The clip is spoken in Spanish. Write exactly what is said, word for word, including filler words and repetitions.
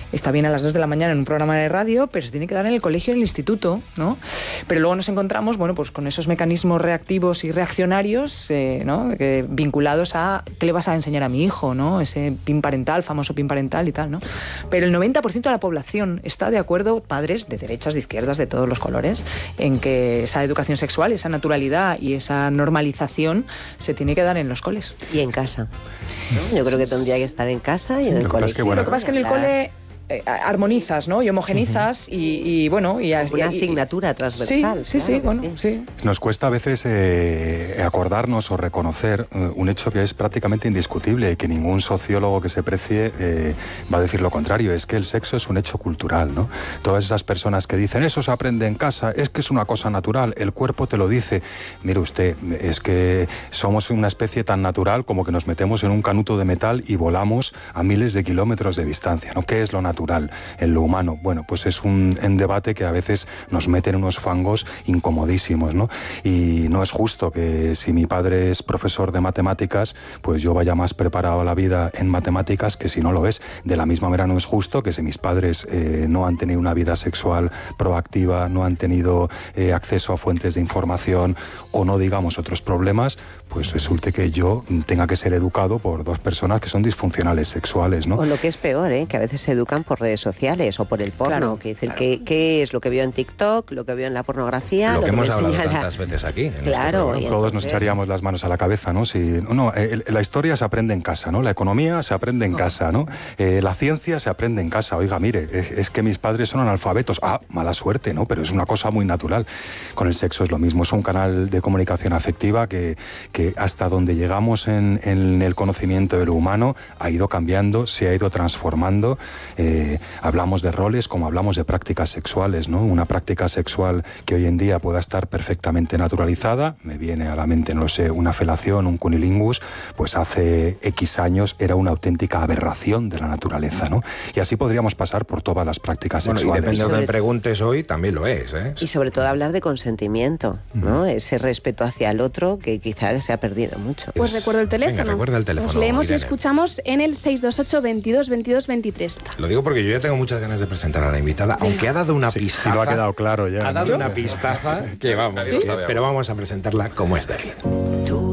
está bien a las dos de la mañana en un programa de radio, pero se tiene que dar en el colegio y en el instituto, ¿no? Pero luego nos encontramos, bueno, pues con esos mecanismos reactivos y reaccionarios, eh, ¿no? Que, vinculados a qué le vas a enseñar a mi hijo, ¿no? Ese PIN parental, famoso PIN parental y tal, ¿no? Pero el noventa por ciento de la población está de acuerdo, padres de derechas, de izquierdas, de todos los colores, en que esa educación sexual, esa naturalidad y esa normalización se tiene que dar en los coles. Y en casa, ¿no? Yo creo que tendría que estar en casa y sí, en el lo cole. Que sí, bueno, lo que pasa es que en el cole eh, armonizas, ¿no? Y homogenizas, uh-huh. y, y bueno... Y, una y, asignatura transversal. Sí, sí, claro, sí, bueno, sí. sí. Nos cuesta a veces eh, acordarnos o reconocer eh, un hecho que es prácticamente indiscutible y que ningún sociólogo que se precie eh, va a decir lo contrario, es que el sexo es un hecho cultural, ¿no? Todas esas personas que dicen, eso se aprende en casa, es que es una cosa natural, el cuerpo te lo dice. Mire usted, es que somos una especie tan natural como que nos metemos en un canuto de metal y volamos a miles de kilómetros de distancia, ¿no? ¿Qué es lo natural en lo humano? Bueno, pues es un, un debate que a veces nos mete en unos fangos incomodísimos, ¿no? Y no es justo que si mi padre es profesor de matemáticas, pues yo vaya más preparado a la vida en matemáticas que si no lo es. De la misma manera no es justo que si mis padres eh, no han tenido una vida sexual proactiva, no han tenido eh, acceso a fuentes de información o no digamos otros problemas, pues resulte que yo tenga que ser educado por dos personas que son disfuncionales sexuales, ¿no? O lo que es peor, ¿eh? Que a veces se educan por redes sociales o por el porno, claro, que dicen, claro. ¿qué, ¿qué es lo que vio en TikTok, lo que vio en la pornografía? Lo, lo que, que hemos hablado señala... tantas veces aquí. En claro. este Y Todos entonces... nos echaríamos las manos a la cabeza, ¿no? Si, no, eh, la historia se aprende en casa, ¿no? La economía se aprende en oh. casa, ¿no? Eh, la ciencia se aprende en casa. Oiga, mire, es, es que mis padres son analfabetos. Ah, mala suerte, ¿no? Pero es una cosa muy natural. Con el sexo es lo mismo. Es un canal de comunicación afectiva que, que hasta donde llegamos en, en el conocimiento de lo humano ha ido cambiando, se ha ido transformando. Eh, hablamos de roles como hablamos de prácticas sexuales, ¿no? Una práctica sexual que hoy en día pueda estar perfectamente naturalizada, me viene a la mente, no sé, una felación, un cunilingus, pues hace X años era una auténtica aberración de la naturaleza, ¿no? Y así podríamos pasar por todas las prácticas bueno, sexuales. Y depende de lo que preguntes hoy, también lo es, ¿eh? Y sobre todo hablar de consentimiento, ¿no? Mm. Ese respeto hacia el otro que quizás se ha perdido mucho. Pues recuerdo el teléfono. Venga, recuerda el teléfono. Os leemos Irene. Y escuchamos en el seis dos ocho, veintidós, veintidós, veintitrés. Lo digo porque yo ya tengo muchas ganas de presentar a la invitada, aunque ha dado una sí, pistaza. Sí, lo ha quedado claro ya. Ha dado ¿no? una pistaza que vamos, ¿Sí? pero vamos a presentarla como es debido.